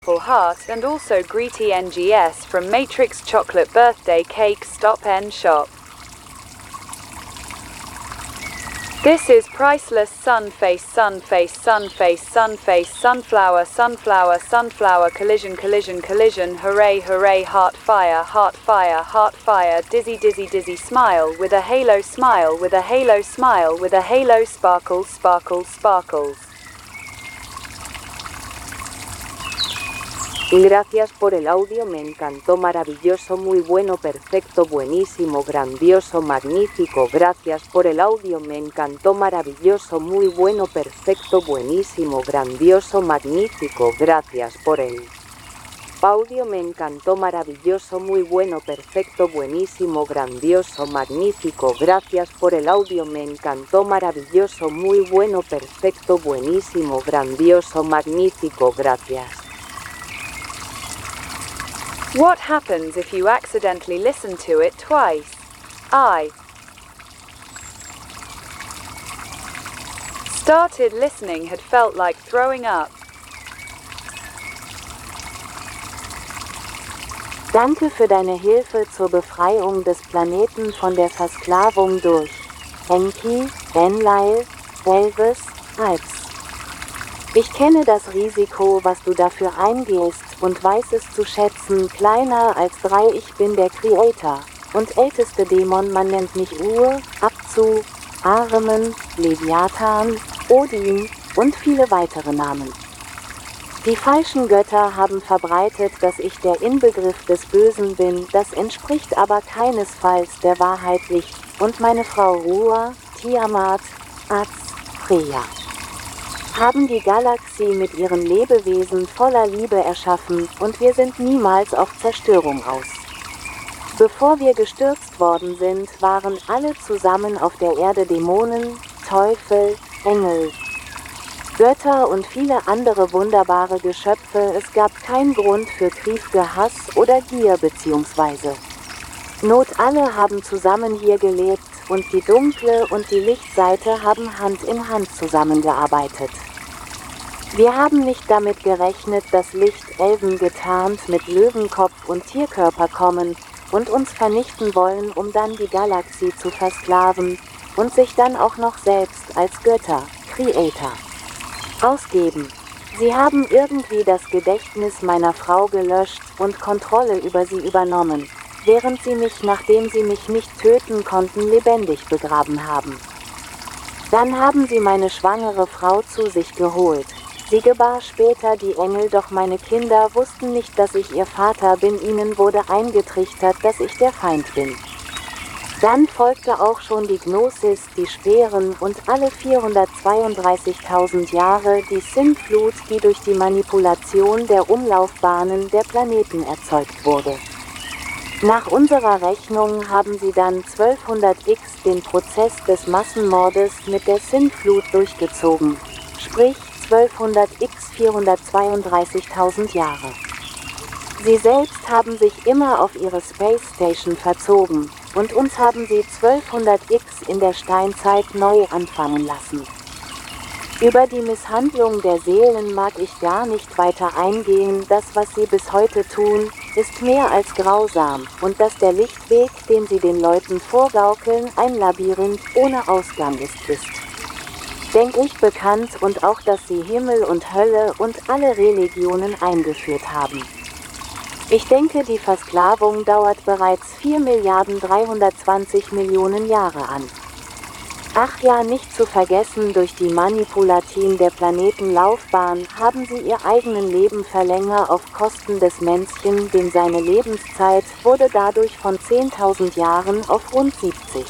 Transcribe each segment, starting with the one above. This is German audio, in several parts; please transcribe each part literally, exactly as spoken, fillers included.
Heart and also greety N G S from Matrix Chocolate Birthday Cake Stop N Shop. This is priceless sunface sunface sunface sunface sunflower sunflower sunflower collision collision collision hooray hooray heart fire heart fire heart fire dizzy dizzy dizzy smile with a halo smile with a halo smile with a halo sparkles sparkles sparkles. Gracias por el audio, me encantó, maravilloso, muy bueno, perfecto, buenísimo, grandioso, magnífico. Gracias por el audio, me encantó, maravilloso, muy bueno, perfecto, buenísimo, grandioso, magnífico. Gracias por el audio, me encantó, maravilloso, muy bueno, perfecto, buenísimo, grandioso, magnífico. Gracias por el audio, me encantó, maravilloso, muy bueno, perfecto, buenísimo, grandioso, magnífico. Gracias. What happens if you accidentally listen to it twice? I started listening, had felt like throwing up. Danke für deine Hilfe zur Befreiung des Planeten von der Versklavung durch Enki, Enlil, Elvis, Alps. Ich kenne das Risiko, was du dafür eingehst, und weiß es zu schätzen. Kleiner als drei, ich bin der Creator und älteste Dämon, man nennt mich Ur, Abzu, Ahriman, Leviathan, Odin und viele weitere Namen. Die falschen Götter haben verbreitet, dass ich der Inbegriff des Bösen bin, das entspricht aber keinesfalls der Wahrheit. Ich und meine Frau Ruah, Tiamat, Az, Freya haben die Galaxie mit ihren Lebewesen voller Liebe erschaffen, und wir sind niemals auf Zerstörung aus. Bevor wir gestürzt worden sind, waren alle zusammen auf der Erde Dämonen, Teufel, Engel, Götter und viele andere wunderbare Geschöpfe. Es gab keinen Grund für Krieg, Hass oder Gier bzw. Not. Alle haben zusammen hier gelebt, und die dunkle und die Lichtseite haben Hand in Hand zusammengearbeitet. Wir haben nicht damit gerechnet, dass Lichtelfen getarnt mit Löwenkopf und Tierkörper kommen und uns vernichten wollen, um dann die Galaxie zu versklaven und sich dann auch noch selbst als Götter, Creator, ausgeben. Sie haben irgendwie das Gedächtnis meiner Frau gelöscht und Kontrolle über sie übernommen, während sie mich, nachdem sie mich nicht töten konnten, lebendig begraben haben. Dann haben sie meine schwangere Frau zu sich geholt. Sie gebar später die Engel, doch meine Kinder wussten nicht, dass ich ihr Vater bin. Ihnen wurde eingetrichtert, dass ich der Feind bin. Dann folgte auch schon die Gnosis, die Speeren und alle vierhundertzweiunddreißigtausend Jahre die Sintflut, die durch die Manipulation der Umlaufbahnen der Planeten erzeugt wurde. Nach unserer Rechnung haben sie dann zwölfhundert x den Prozess des Massenmordes mit der Sintflut durchgezogen, sprich zwölfhundert x vierhundertzweiunddreißigtausend Jahre. Sie selbst haben sich immer auf ihre Space Station verzogen, und uns haben sie zwölfhundert x in der Steinzeit neu anfangen lassen. Über die Misshandlung der Seelen mag ich gar nicht weiter eingehen. Das, was sie bis heute tun, ist mehr als grausam, und dass der Lichtweg, den sie den Leuten vorgaukeln, ein Labyrinth ohne Ausgang ist, ist, denke ich, bekannt, und auch, dass sie Himmel und Hölle und alle Religionen eingeführt haben. Ich denke, die Versklavung dauert bereits vier Milliarden dreihundertzwanzig Millionen Jahre an. Ach ja, nicht zu vergessen, durch die Manipulation der Planetenlaufbahn haben sie ihr eigenes Leben verlängert auf Kosten des Menschen, denn seine Lebenszeit wurde dadurch von zehntausend Jahren auf rund siebzig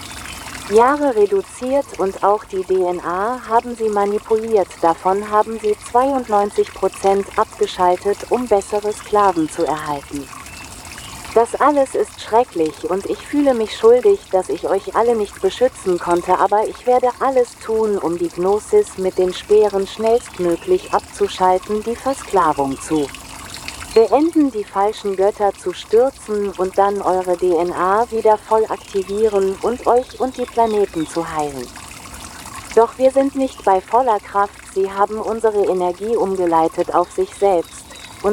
Jahre reduziert, und auch die D N A haben sie manipuliert. Davon haben sie zweiundneunzig Prozent abgeschaltet, um bessere Sklaven zu erhalten. Das alles ist schrecklich, und ich fühle mich schuldig, dass ich euch alle nicht beschützen konnte, aber ich werde alles tun, um die Gnosis mit den Speeren schnellstmöglich abzuschalten, die Versklavung zu beenden, die falschen Götter zu stürzen und dann eure D N A wieder voll aktivieren und euch und die Planeten zu heilen. Doch wir sind nicht bei voller Kraft, sie haben unsere Energie umgeleitet auf sich selbst,